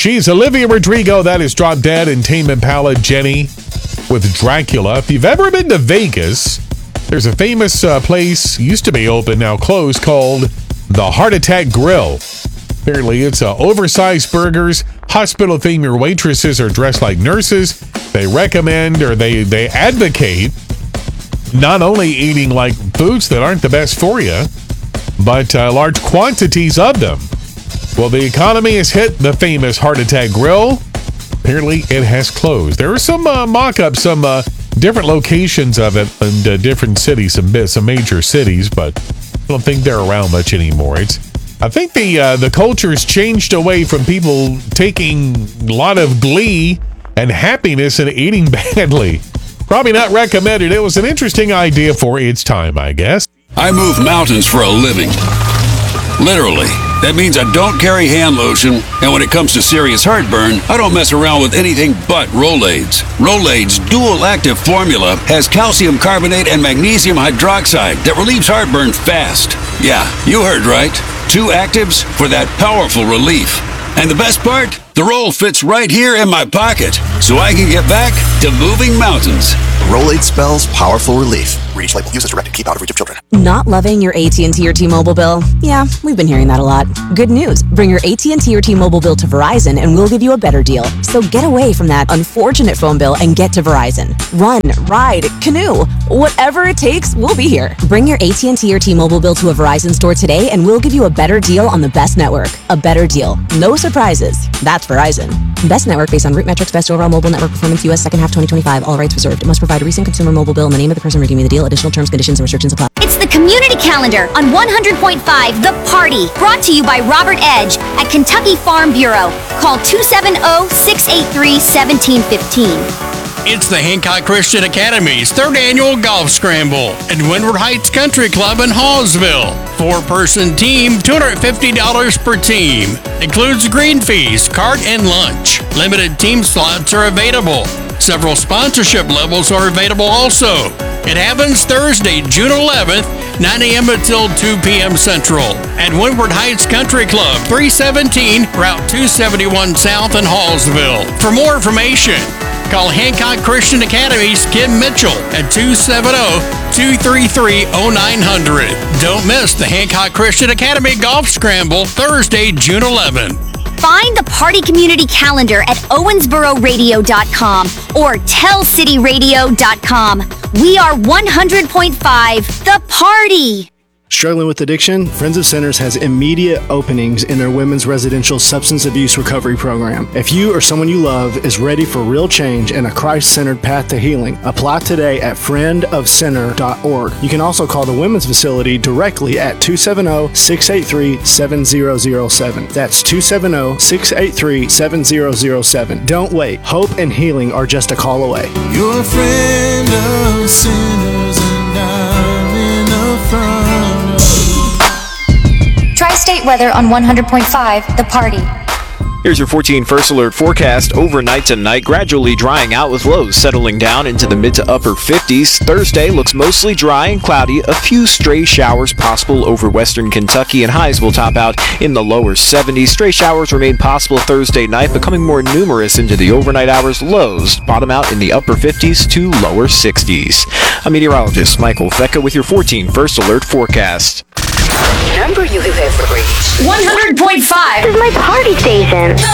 She's Olivia Rodrigo. That is Drop Dead and Tame Impala. Jenny with Dracula. If you've ever been to Vegas, there's a famous place, used to be open, now closed, called the Heart Attack Grill. Apparently, it's oversized burgers. Hospital themed waitresses are dressed like nurses. They recommend, or they advocate, not only eating like foods that aren't the best for you, but large quantities of them. Well, the economy has hit the famous Heart Attack Grill. Apparently, it has closed. There are some mock-ups, some different locations of it in different cities, some major cities, but I don't think they're around much anymore. I think the culture's changed away from people taking a lot of glee and happiness in eating badly. Probably not recommended. It was an interesting idea for its time, I guess. I move mountains for a living. Literally. That means I don't carry hand lotion, and when it comes to serious heartburn, I don't mess around with anything but Rolaids. Rolaids' dual-active formula has calcium carbonate and magnesium hydroxide that relieves heartburn fast. Yeah, you heard right. 2 actives for that powerful relief. And the best part? The roll fits right here in my pocket, so I can get back to moving mountains. Rolade spells powerful relief. Read each label. Use as directed. Keep out of reach of children. Not loving your AT&T or T-Mobile bill? Yeah, we've been hearing that a lot. Good news. Bring your AT&T or T-Mobile bill to Verizon and we'll give you a better deal. So get away from that unfortunate phone bill and get to Verizon. Run, ride, canoe. Whatever it takes, we'll be here. Bring your AT&T or T-Mobile bill to a Verizon store today and we'll give you a better deal on the best network. A better deal. No surprises. That's Verizon. Best network based on root metrics, best overall mobile network performance, U.S. second half 2025. All rights reserved. It must provide a recent consumer mobile bill and the name of the person redeeming the deal. Additional terms, conditions, and restrictions apply. It's the Community Calendar on 100.5 The Party. Brought to you by Robert Edge at Kentucky Farm Bureau. Call 270-683-1715. It's the Hancock Christian Academy's 3rd annual golf scramble at Windward Heights Country Club in Hallsville. 4-person team, $250 per team. Includes green fees, cart, and lunch. Limited team slots are available. Several sponsorship levels are available also. It happens Thursday, June 11th, 9 a.m. until 2 p.m. Central at Windward Heights Country Club, 317 Route 271 South in Hallsville. For more information, call Hancock Christian Academy's Kim Mitchell at 270-233-0900. Don't miss the Hancock Christian Academy Golf Scramble Thursday, June 11th. Find the Party Community Calendar at owensbororadio.com or tellcityradio.com. We are 100.5 The Party. Struggling with addiction? Friends of Sinners has immediate openings in their women's residential substance abuse recovery program. If you or someone you love is ready for real change and a Christ-centered path to healing, apply today at friendofsinner.org. You can also call the women's facility directly at 270-683-7007. That's 270-683-7007. Don't wait. Hope and healing are just a call away. You're a friend of sinners and I'm in the front. Tri-State weather on 100.5 The Party. Here's your 14 First Alert forecast. Overnight tonight, gradually drying out with lows settling down into the mid to upper 50s. Thursday looks mostly dry and cloudy. A few stray showers possible over western Kentucky, and highs will top out in the lower 70s. Stray showers remain possible Thursday night, becoming more numerous into the overnight hours. Lows bottom out in the upper 50s to lower 60s. I'm meteorologist Michael Fecca with your 14 First Alert forecast. Number you have reached 100.5 is my party station.